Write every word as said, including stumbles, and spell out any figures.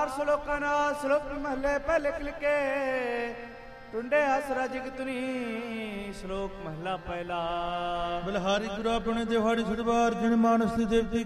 ਚਾਰ ਸ਼ਲੋਕਾਂ ਨਾਲ ਸ਼ਲੋਕ ਮਹਲੇ ਪਹਿਲੇ ਲਿਖੇ ਟੁੰਡੇ ਹਸਰਾ ਜਗਤਨੀ ਸ਼ਲੋਕ ਮਹਲਾ ਪਹਿਲਾ। ਬਲਹਾਰੀ ਗੁਰੂ ਆਪਣੇ ਦਿਹਾੜੀ ਛੁੜਵਾਰ ਜਿਨ ਮਾਨਸ ਦੀ ਦੇਵਤੀ